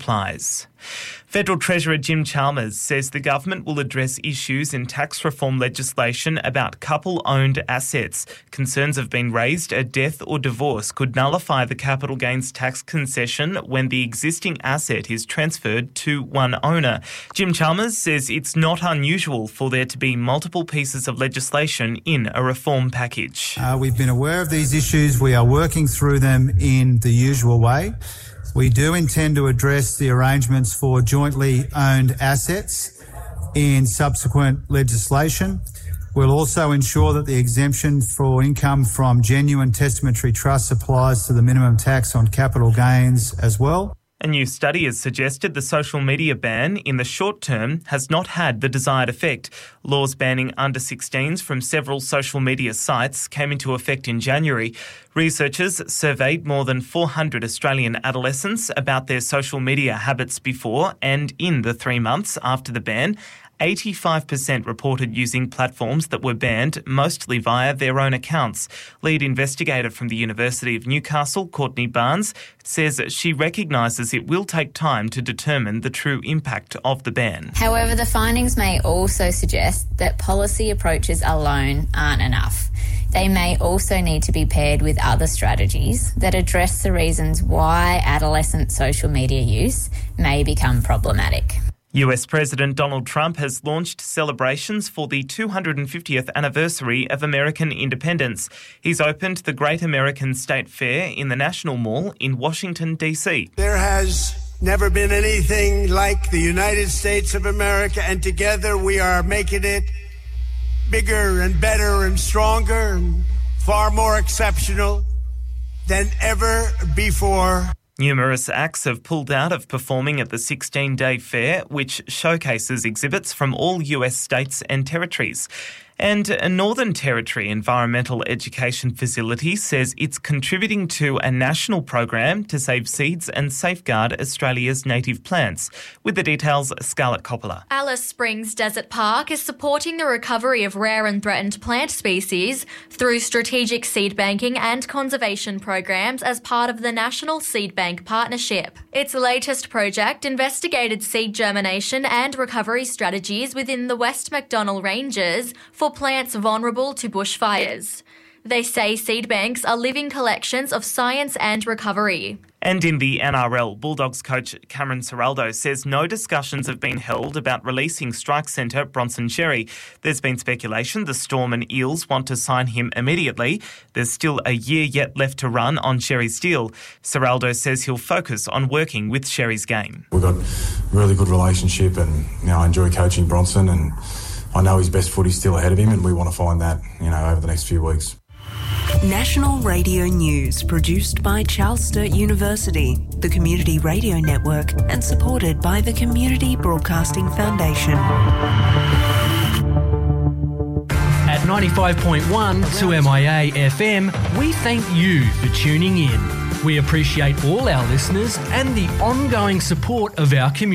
multiplies. Federal Treasurer Jim Chalmers says the government will address issues in tax reform legislation about couple-owned assets. Concerns have been raised a death or divorce could nullify the capital gains tax concession when the existing asset is transferred to one owner. Jim Chalmers says it's not unusual for there to be multiple pieces of legislation in a reform package. We've been aware of these issues. We are working through them in the usual way. We do intend to address the arrangements for jointly owned assets in subsequent legislation. We'll also ensure that the exemption for income from genuine testamentary trusts applies to the minimum tax on capital gains as well. A new study has suggested the social media ban in the short term has not had the desired effect. Laws banning under 16s from several social media sites came into effect in January. Researchers surveyed more than 400 Australian adolescents about their social media habits before and in the 3 months after the ban. 85% reported using platforms that were banned, mostly via their own accounts. Lead investigator from the University of Newcastle, Courtney Barnes, says she recognises it will take time to determine the true impact of the ban. However, the findings may also suggest that policy approaches alone aren't enough. They may also need to be paired with other strategies that address the reasons why adolescent social media use may become problematic. US President Donald Trump has launched celebrations for the 250th anniversary of American independence. He's opened the Great American State Fair in the National Mall in Washington, D.C. There has never been anything like the United States of America, and together we are making it bigger and better and stronger and far more exceptional than ever before. Numerous acts have pulled out of performing at the 16-day fair, which showcases exhibits from all US states and territories. And a Northern Territory environmental education facility says it's contributing to a national program to save seeds and safeguard Australia's native plants. With the details, Scarlett Coppola. Alice Springs Desert Park is supporting the recovery of rare and threatened plant species through strategic seed banking and conservation programs as part of the National Seed Bank Partnership. Its latest project investigated seed germination and recovery strategies within the West MacDonnell Ranges for plants vulnerable to bushfires. They say seed banks are living collections of science and recovery. And in the NRL, Bulldogs coach Cameron Ciraldo says no discussions have been held about releasing strike centre Bronson Xerri. There's been speculation the Storm and Eels want to sign him immediately. There's still a year yet left to run on Xerri's deal. Ciraldo says he'll focus on working with Xerri's game. We've got a really good relationship and I enjoy coaching Bronson and I know his best footy's still ahead of him and we want to find that, over the next few weeks. National Radio News, produced by Charles Sturt University, the Community Radio Network, and supported by the Community Broadcasting Foundation. At 95.1 2MIA FM, we thank you for tuning in. We appreciate all our listeners and the ongoing support of our community.